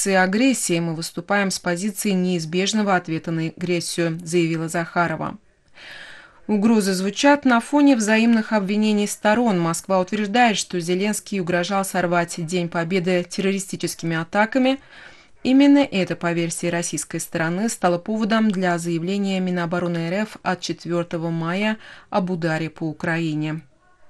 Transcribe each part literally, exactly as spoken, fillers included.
позиции агрессии, мы выступаем с позиции неизбежного ответа на агрессию», — заявила Захарова. Угрозы звучат на фоне взаимных обвинений сторон. Москва утверждает, что Зеленский угрожал сорвать День Победы террористическими атаками. Именно это, по версии российской стороны, стало поводом для заявления Минобороны РФ от четвёртого мая об ударе по Украине.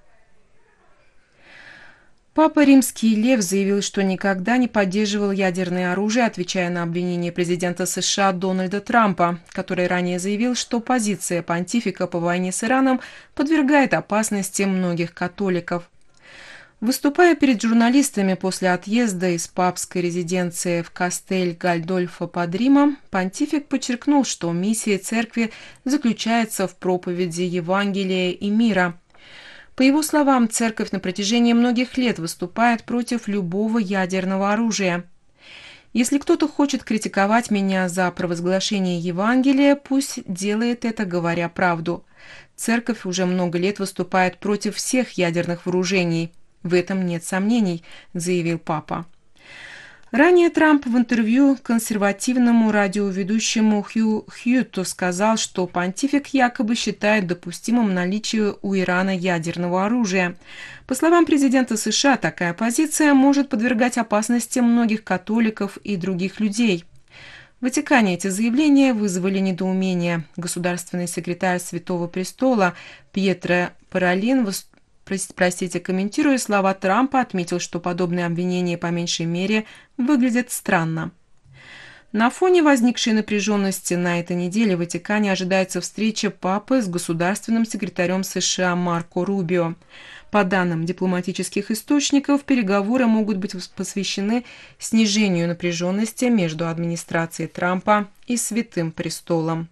Папа Римский Лев заявил, что никогда не поддерживал ядерное оружие, отвечая на обвинение президента США Дональда Трампа, который ранее заявил, что позиция понтифика по войне с Ираном подвергает опасности многих католиков. Выступая перед журналистами после отъезда из папской резиденции в Кастель Гандольфо под Римом, понтифик подчеркнул, что миссия церкви заключается в проповеди Евангелия и мира. По его словам, церковь на протяжении многих лет выступает против любого ядерного оружия. «Если кто-то хочет критиковать меня за провозглашение Евангелия, пусть делает это, говоря правду. Церковь уже много лет выступает против всех ядерных вооружений. В этом нет сомнений», — заявил папа. Ранее Трамп в интервью консервативному радиоведущему Хью Хьютту сказал, что понтифик якобы считает допустимым наличие у Ирана ядерного оружия. По словам президента США, такая позиция может подвергать опасности многих католиков и других людей. В Ватикане эти заявления вызвали недоумение. Государственный секретарь Святого Престола Пьетро Паролин выступил Простите, комментируя слова Трампа, отметил, что подобные обвинения по меньшей мере выглядят странно. На фоне возникшей напряженности на этой неделе в Ватикане ожидается встреча папы с государственным секретарем США Марко Рубио. По данным дипломатических источников, переговоры могут быть посвящены снижению напряженности между администрацией Трампа и Святым Престолом.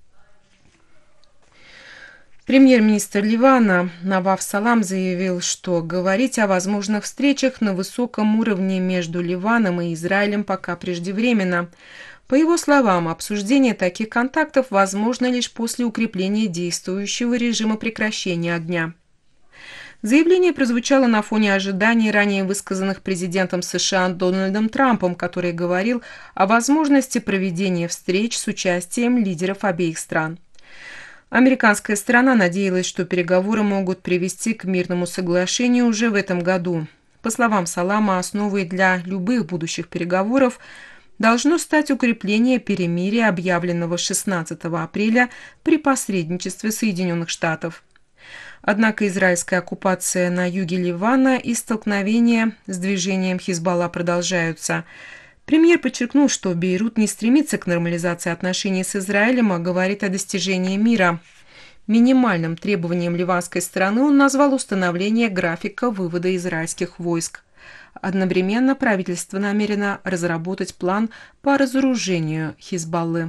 Премьер-министр Ливана Наваф Салам заявил, что говорить о возможных встречах на высоком уровне между Ливаном и Израилем пока преждевременно. По его словам, обсуждение таких контактов возможно лишь после укрепления действующего режима прекращения огня. Заявление прозвучало на фоне ожиданий, ранее высказанных президентом США Дональдом Трампом, который говорил о возможности проведения встреч с участием лидеров обеих стран. Американская сторона надеялась, что переговоры могут привести к мирному соглашению уже в этом году. По словам Салама, основой для любых будущих переговоров должно стать укрепление перемирия, объявленного шестнадцатого апреля при посредничестве Соединенных Штатов. Однако израильская оккупация на юге Ливана и столкновения с движением Хизбалла продолжаются. Премьер подчеркнул, что Бейрут не стремится к нормализации отношений с Израилем, а говорит о достижении мира. Минимальным требованием ливанской стороны он назвал установление графика вывода израильских войск. Одновременно правительство намерено разработать план по разоружению Хизбаллы.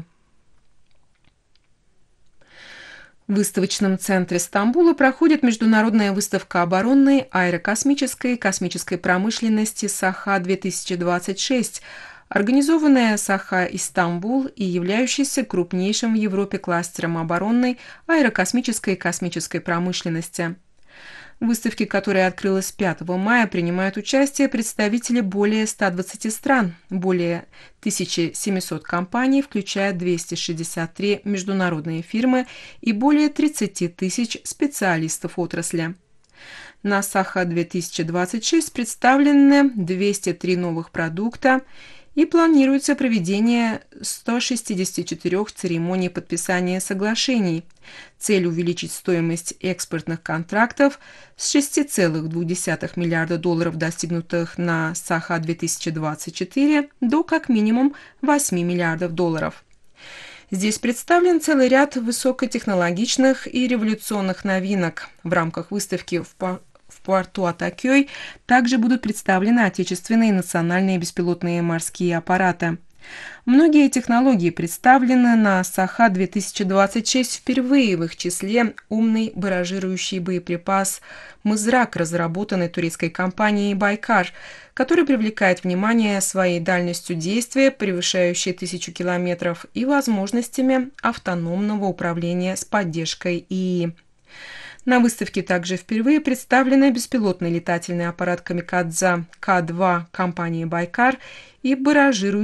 В выставочном центре Стамбула проходит международная выставка оборонной, аэрокосмической и космической промышленности «Саха-две тысячи двадцать шесть», организованная Саха Истамбул и являющаяся крупнейшим в Европе кластером оборонной, аэрокосмической и космической промышленности. В выставке, которая открылась пятого мая, принимают участие представители более ста двадцати стран, более тысячи семисот компаний, включая двести шестьдесят три международные фирмы и более тридцати тысяч специалистов отрасли. На Саха-две тысячи двадцать шесть представлены двести три новых продукта и планируется проведение ста шестидесяти четырёх церемоний подписания соглашений. Цель увеличить стоимость экспортных контрактов с шести целых двух десятых миллиарда долларов, достигнутых на Саха-две тысячи двадцать четыре, до как минимум восьми миллиардов долларов. Здесь представлен целый ряд высокотехнологичных и революционных новинок. В рамках выставки в В порту Атакёй также будут представлены отечественные и национальные беспилотные морские аппараты. Многие технологии представлены на Саха-две тысячи двадцать шесть впервые, в их числе умный баражирующий боеприпас «Мызрак», разработанный турецкой компанией «Байкар», который привлекает внимание своей дальностью действия, превышающей тысячу километров, и возможностями автономного управления с поддержкой ИИ. На выставке также впервые представлены беспилотный летательный аппарат «Камикадзе К два» компании «Байкар» и баражирующий